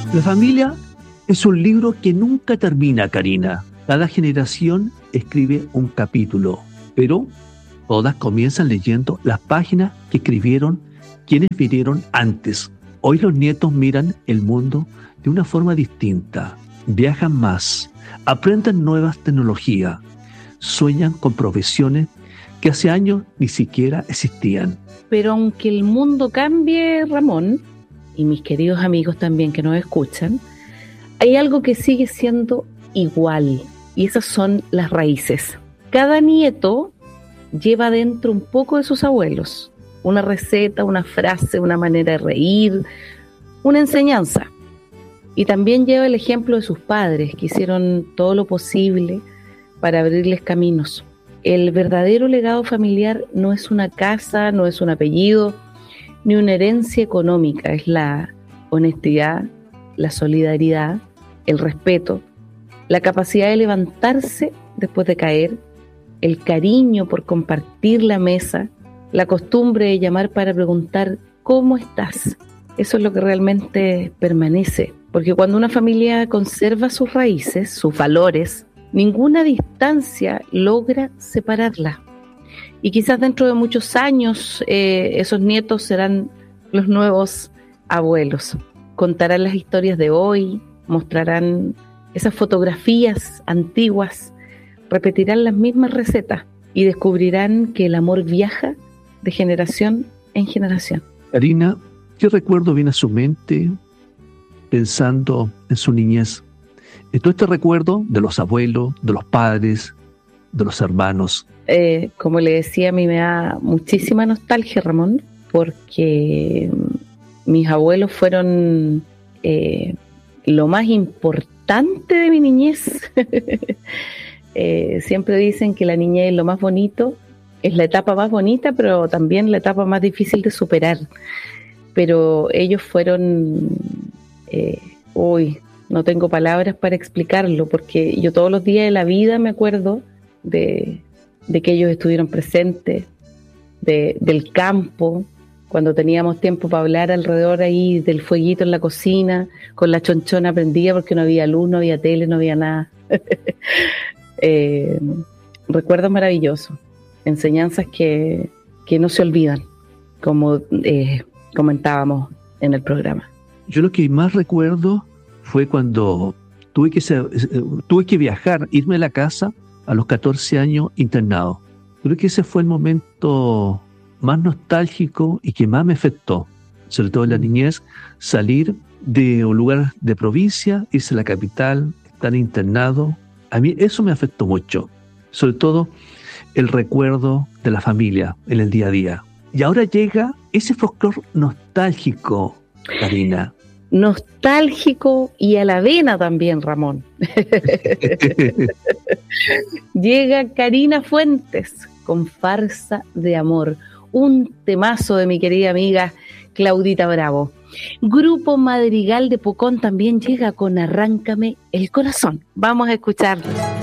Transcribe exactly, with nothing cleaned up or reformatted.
La familia es un libro que nunca termina, Karina. Cada generación escribe un capítulo, pero todas comienzan leyendo las páginas que escribieron quienes vinieron antes. Hoy los nietos miran el mundo de una forma distinta, viajan más, aprenden nuevas tecnologías, sueñan con profesiones que hace años ni siquiera existían. Pero aunque el mundo cambie, Ramón, y mis queridos amigos también que nos escuchan, hay algo que sigue siendo igual, y esas son las raíces. Cada nieto lleva dentro un poco de sus abuelos, una receta, una frase, una manera de reír, una enseñanza. Y también lleva el ejemplo de sus padres, que hicieron todo lo posible para abrirles caminos. El verdadero legado familiar no es una casa, no es un apellido, ni una herencia económica, es la honestidad, la solidaridad, el respeto, la capacidad de levantarse después de caer, el cariño por compartir la mesa, la costumbre de llamar para preguntar ¿cómo estás? Eso es lo que realmente permanece, porque cuando una familia conserva sus raíces, sus valores, ninguna distancia logra separarla. Y quizás dentro de muchos años eh, esos nietos serán los nuevos abuelos. Contarán las historias de hoy, mostrarán esas fotografías antiguas, repetirán las mismas recetas y descubrirán que el amor viaja de generación en generación. Karina, ¿qué recuerdo viene a su mente pensando en su niñez? Todo este recuerdo de los abuelos, de los padres, de los hermanos. Eh, como le decía, a mí me da muchísima nostalgia, Ramón, porque mis abuelos fueron eh, lo más importante de mi niñez. eh, siempre dicen que la niñez es lo más bonito, es la etapa más bonita, pero también la etapa más difícil de superar. Pero ellos fueron, eh, uy, no tengo palabras para explicarlo, porque yo todos los días de la vida me acuerdo de, de que ellos estuvieron presentes, de, del campo, cuando teníamos tiempo para hablar alrededor ahí del fueguito en la cocina, con la chonchona prendida porque no había luz, no había tele, no había nada. eh, recuerdos maravillosos, enseñanzas que, que no se olvidan, como eh, comentábamos en el programa. Yo lo que más recuerdo fue cuando tuve que, ser, tuve que viajar, irme a la casa a los catorce años internado. Creo que ese fue el momento más nostálgico y que más me afectó, sobre todo en la niñez, salir de un lugar de provincia, irse a la capital, estar internado. A mí eso me afectó mucho, sobre todo el recuerdo de la familia en el día a día. Y ahora llega ese folclore nostálgico, Karina. Nostálgico y a la vena también, Ramón. Llega Karina Fuentes con Farsa de Amor, un temazo de mi querida amiga Claudita Bravo. Grupo Madrigal de Pucón también llega con Arráncame el Corazón. Vamos a escucharlo.